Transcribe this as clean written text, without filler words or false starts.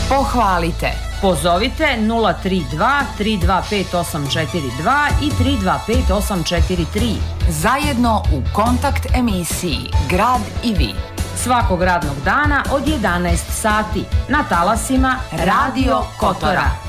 Pohvalite. Pozovite 032 325 842 i 325 843. Zajedno u kontakt emisiji Grad i vi. Svakog radnog dana od 11 sati na talasima Radio Kotora.